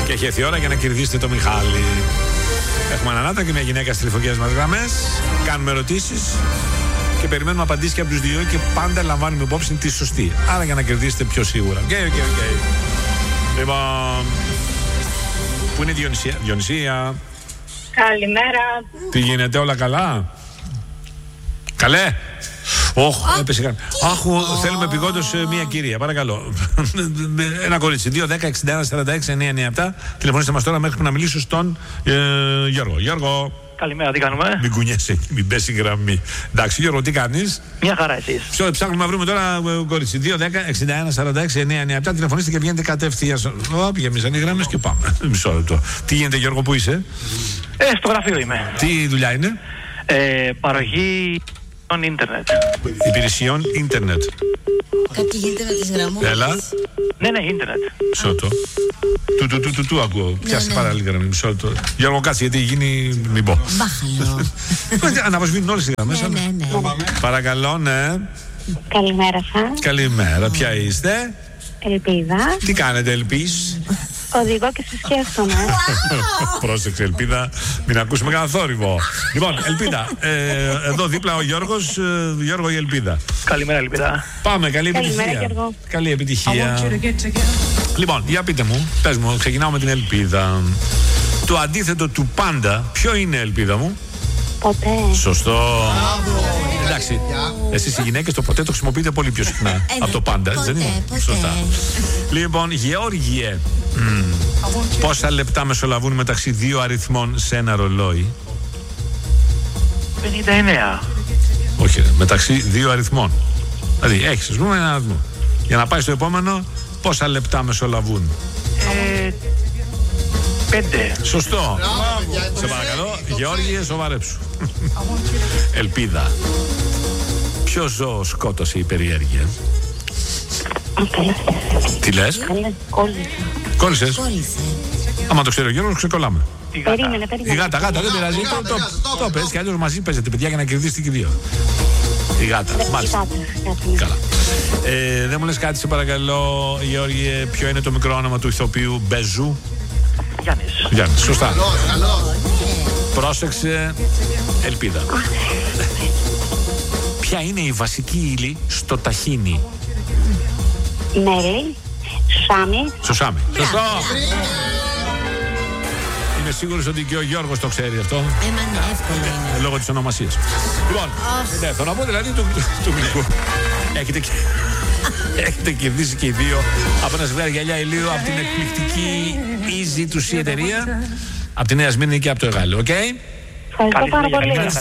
Και έχει έρθει η ώρα για να κερδίσετε το Μιχάλη. Έχουμε έναν άντρα και μια γυναίκα στις τηλεφωνικές μας γραμμές. Κάνουμε ερωτήσεις και περιμένουμε απαντήσεις και από τους δύο και πάντα λαμβάνουμε υπόψη τη σωστή. Άρα για να κερδίσετε πιο σίγουρα. Okay. Λοιπόν, πού είναι η Διονυσία? Διονυσία. Καλημέρα. Τι γίνεται, όλα καλά? Καλέ. Έπεσε κάτι. Θέλουμε επειγόντως μια κυρία, παρακαλώ. Ένα κορίτσι. 2-10-61-46-997. Τηλεφωνήστε μας τώρα μέχρι που να μιλήσω στον Γιώργο. Γιώργο. Καλημέρα, τι κάνουμε? Μην κουνιέσαι, μην πέσει η γραμμή. Εντάξει, Γιώργο, τι κάνεις? Μια χαρά, εσείς? Ψάχνουμε να βρούμε τώρα κορίτσι. 2-10-61-46-997. Τηλεφωνήστε και βγαίνετε κατευθείαν. Γεμίσαν οι γραμμές και πάμε. Μισό λεπτό. Τι γίνεται, Γιώργο, πού είσαι? Στο γραφείο είμαι. Τι δουλειά είναι? Παροχή ίντερνετ. Υπηρεσιών ίντερνετ. Κάτι γίνεται με τις γραμμούλες. Έλα. Ναι, ίντερνετ. Μισό λεπτό. Του ακούω. Πιάσε πάρα λίγο γραμμή. Μισό λεπτό. Γιώργο, κάτσε γιατί γίνει. Μην πω. Μπάχαλο. Αναβασμίνουν όλες οι γραμμές. Ναι. Παρακαλώ, ναι. Καλημέρα σας. Καλημέρα. Ποια είστε? Ελπίδα. Τι κάνετε, Ελπίς? Οδηγώ και σε σκέφτομαι. Πρόσεξε, Ελπίδα, μην ακούσουμε κανένα θόρυβο. Λοιπόν, Ελπίδα, εδώ δίπλα ο Γιώργος. Γιώργο, η Ελπίδα. Καλημέρα, Ελπίδα. Πάμε, καλή Καλημέρα, επιτυχία. Γιώργο. Καλή επιτυχία. Λοιπόν, για πείτε μου, πες μου, ξεκινάω με την Ελπίδα. Το αντίθετο του πάντα, ποιο είναι, Ελπίδα μου? Ποτέ. Σωστό. Εντάξει, εσείς οι γυναίκες το ποτέ το χρησιμοποιείτε πολύ πιο συχνά από το πάντα, δεν είναι? Σωστά. Λοιπόν, Γεώργιε, πόσα λεπτά μεσολαβούν μεταξύ δύο αριθμών σε ένα ρολόι? 59. Όχι, μεταξύ δύο αριθμών. Δηλαδή, έχεις, ας πούμε, ένα αριθμό. Για να πάει στο επόμενο, πόσα λεπτά μεσολαβούν? 5. Σωστό. Σε παρακαλώ, Γεώργιε, σοβαρέψου. Ελπίδα. Ποιο ζώο σκότωσε η περιέργεια? Τι λες? Κόλλησες? Άμα το ξέρει ο Γιώργος, ξεκολλάμε. Περίμενε. Η γάτα, δεν πειράζει. Το πες και αλλιώς μαζί παίζετε, παιδιά, για να κερδίσετε και δύο. Η γάτα, μάλιστα. Καλά. Δεν μου λες κάτι, σε παρακαλώ, Γεώργιε, ποιο είναι το μικρό όνομα του ηθοποιού Μπεζού? Γιάννης, σωστά. Πρόσεξε, Ελπίδα. Ποια είναι η βασική ύλη στο ταχίνι? Μέλι. Σουσάμι. Σωστό. Είμαι σίγουρος ότι και ο Γιώργος το ξέρει αυτό. Ναι, εύκολο είναι. Λόγω της ονομασίας. Λοιπόν, θέλω να πω δηλαδή του γλυκού. Έχετε κερδίσει και οι δύο από ένα ζευγάρι γυαλιά ηλίου από την εκπληκτική Easy to See εταιρεία, από τη Νέα Σμύρνη και από το Εγάλεο. Οκ. Ευχαριστώ πάρα πολύ.